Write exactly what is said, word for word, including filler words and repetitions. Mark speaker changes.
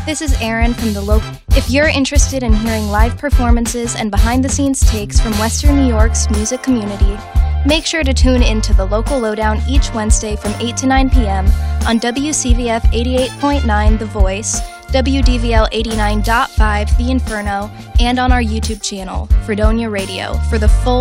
Speaker 1: This is Erin from the local. If you're interested in hearing live performances and behind-the-scenes takes from Western New York's music community, make sure to tune in to the Local Lowdown each Wednesday from eight to nine p.m. on W C V F eighty-eight point nine The Voice, W D V L eighty-nine point five The Inferno, and on our YouTube channel, Fredonia Radio, for the full